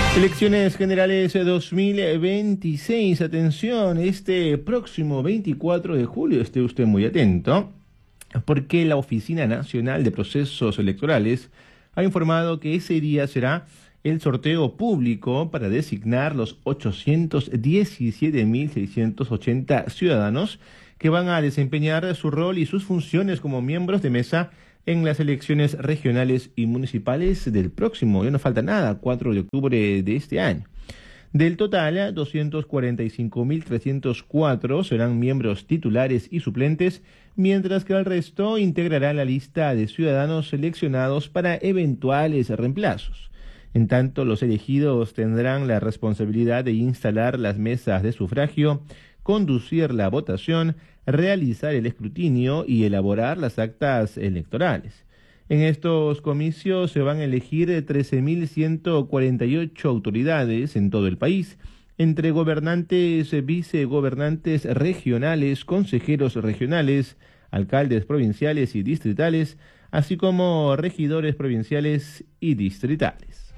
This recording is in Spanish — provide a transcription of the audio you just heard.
Elecciones Generales 2026, atención, este próximo 24 de julio, esté usted muy atento, porque la Oficina Nacional de Procesos Electorales ha informado que ese día será el sorteo público para designar los 817.680 ciudadanos que van a desempeñar su rol y sus funciones como miembros de mesa en las elecciones regionales y municipales del próximo, ya no falta nada, 4 de octubre de este año. Del total, 245.304 serán miembros titulares y suplentes, mientras que el resto integrará la lista de ciudadanos seleccionados para eventuales reemplazos. En tanto, los elegidos tendrán la responsabilidad de instalar las mesas de sufragio, conducir la votación, realizar el escrutinio y elaborar las actas electorales. En estos comicios se van a elegir 13.148 autoridades en todo el país, entre gobernantes, vicegobernantes regionales, consejeros regionales, alcaldes provinciales y distritales, así como regidores provinciales y distritales.